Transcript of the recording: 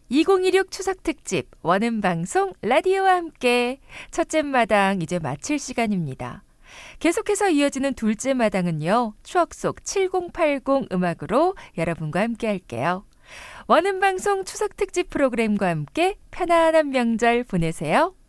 2016 추석특집 원음방송 라디오와 함께 첫째 마당 이제 마칠 시간입니다. 계속해서 이어지는 둘째 마당은요. 추억 속 7080 음악으로 여러분과 함께 할게요. 원음방송 추석특집 프로그램과 함께 편안한 명절 보내세요.